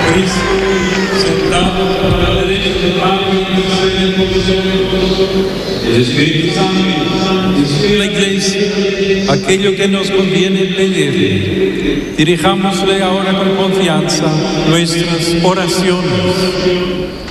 Cristo, sentado a la derecha del Padre, intercede por nosotros. El Espíritu Santo, inspira la Iglesia, aquello que nos conviene pedir. Dirijámosle ahora con confianza nuestras oraciones.